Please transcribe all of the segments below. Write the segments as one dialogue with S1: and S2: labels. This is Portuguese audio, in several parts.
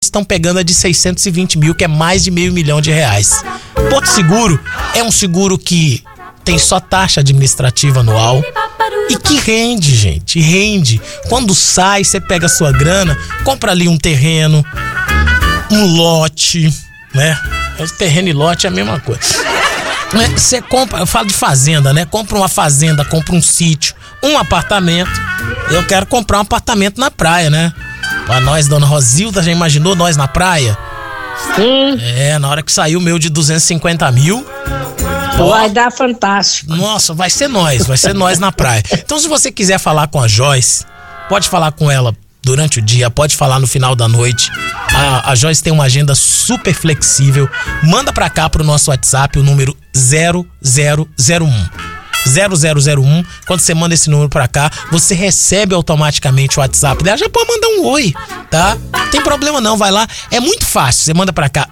S1: estão pegando a de 620 mil, que é mais de R$500 mil. Porto Seguro é um seguro que tem só taxa administrativa anual e que rende, gente, rende. Quando sai, você pega a sua grana, compra ali um terreno, um lote, né? Terreno e lote é a mesma coisa. Você compra, eu falo de fazenda, né? Compra uma fazenda, compra um sítio, um apartamento. Eu quero comprar um apartamento na praia, né? Pra nós, dona Rosilda, já imaginou nós na praia?
S2: Sim.
S1: Na hora que saiu o meu de 250 mil.
S2: Vai dar fantástico.
S1: Nossa, vai ser nós na praia. Então, se você quiser falar com a Joyce, pode falar com ela durante o dia, pode falar no final da noite. A Joyce tem uma agenda super flexível. Manda pra cá pro nosso WhatsApp o número 0001. Quando você manda esse número pra cá, você recebe automaticamente o WhatsApp dela. Já pode mandar um oi, tá? Não tem problema não, vai lá. É muito fácil, você manda pra cá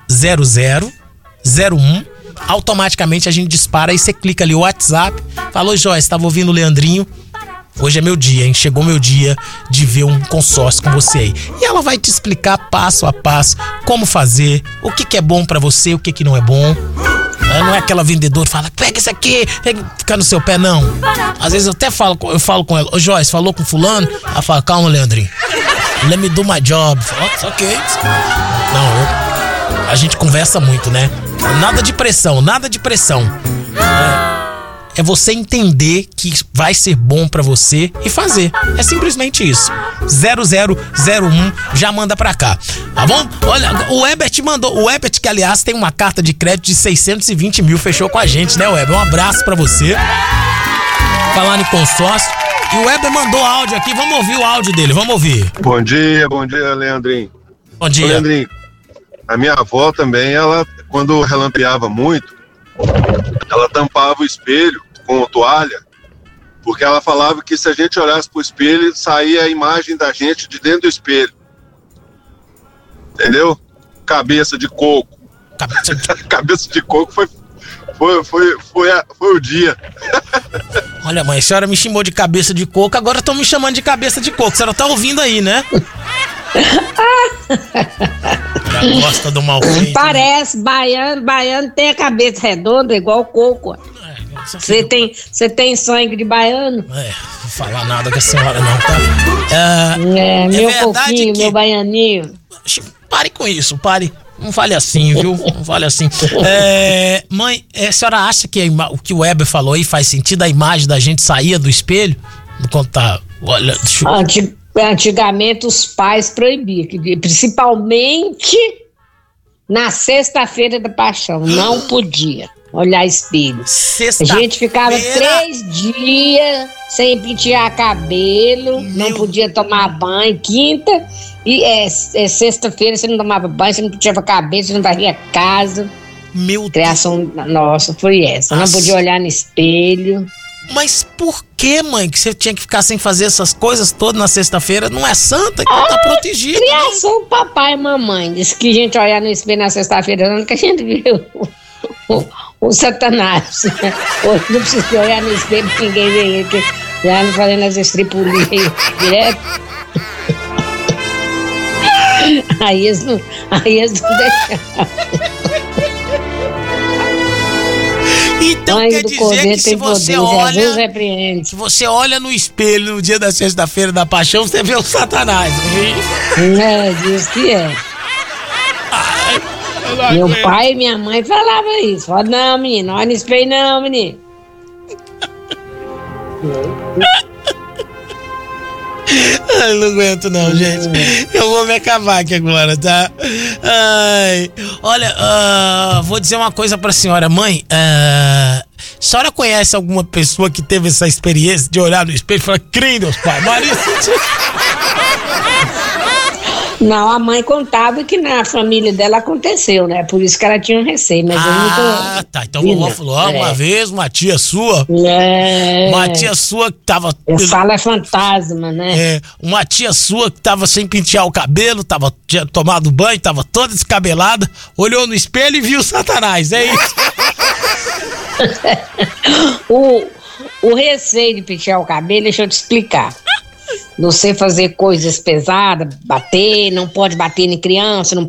S1: 0001. Automaticamente a gente dispara e você clica ali o WhatsApp. Falou, Joyce, tava ouvindo o Leandrinho. Hoje é meu dia, hein? Chegou meu dia de ver um consórcio com você aí. E ela vai te explicar passo a passo como fazer, o que é bom pra você, o que não é bom. Não é aquela vendedora que fala, pega isso aqui, fica no seu pé, não. Às vezes eu falo com ela, ô Joyce, falou com fulano? Ela fala, calma, Leandrinho. Let me do my job. Ok. Não, a gente conversa muito, né? Nada de pressão. É você entender que vai ser bom pra você e fazer. É simplesmente isso. 0001, já manda pra cá. Tá bom? Olha, o Ebert mandou. O Ebert, que aliás tem uma carta de crédito de 620 mil, fechou com a gente, né, Weber? Um abraço pra você. Falar em consórcio. E o Weber mandou áudio aqui. Vamos ouvir o áudio dele, vamos ouvir.
S3: Bom dia, Leandrinho.
S1: Bom dia.
S3: Ô, Leandrinho, a minha avó também, ela, quando relampeava muito, ela tampava o espelho com toalha, porque ela falava que se a gente olhasse pro espelho, saía a imagem da gente de dentro do espelho. Entendeu? Cabeça de coco. Cabeça de coco foi o dia.
S1: Olha, mãe, a senhora me chamou de cabeça de coco, agora estão me chamando de cabeça de coco. A senhora tá ouvindo aí, né? Já gosta do mal feito.
S2: Parece, né? Baiano tem a cabeça redonda igual coco. Você tem sangue de baiano?
S1: Não vou falar nada com a senhora não, tá?
S2: Meu coquinho, meu baianinho.
S1: Pare com isso, pare. Não fale assim, viu? Não fale assim. Mãe, a senhora acha que o que o Weber falou aí faz sentido? A imagem da gente saía do espelho? Quando tá... Olha,
S2: Antigamente os pais proibiam, principalmente na sexta-feira da paixão, não podia olhar espelho. A gente ficava 3 dias sem pentear cabelo, não podia tomar banho. Quinta e sexta-feira você não tomava banho, você não penteava cabelo, você não varria casa.
S1: Meu
S2: criação nossa foi essa. Não podia olhar no espelho.
S1: Mas por que, mãe, que você tinha que ficar sem fazer essas coisas todas na sexta-feira? Não é santa? Então tá protegida.
S2: Criação papai e mamãe. Disse que a gente olhar no espelho na sexta-feira, não, que a gente viu o Satanás. Hoje não precisa olhar no espelho, ninguém vê ele, que já não fazendo as estripulias direto. Aí eles não deixaram.
S1: Então quer dizer que se você olha no espelho no dia da sexta-feira da paixão, você vê o Satanás.
S2: Diz que é. Meu pai e minha mãe falavam isso. Falavam, não, menino, olha no espelho não, menino.
S1: Ai, não aguento não, gente. Eu vou me acabar aqui agora, tá? Ai, olha, vou dizer uma coisa pra senhora, mãe. A senhora conhece alguma pessoa que teve essa experiência de olhar no espelho e falar, crê, Deus pai, Maria?
S2: Não, a mãe contava que na família dela aconteceu, né? Por isso que ela tinha um receio, mas eu nunca...
S1: tá, então vovó falou, uma vez uma tia sua... Uma tia sua que tava...
S2: Eu falo é fantasma, né?
S1: Uma tia sua que tava sem pentear o cabelo, tinha tomado banho, tava toda descabelada, olhou no espelho e viu o Satanás, é isso?
S2: O receio de pentear o cabelo, deixa eu te explicar. Não sei fazer coisas pesadas, bater, não pode bater em criança, não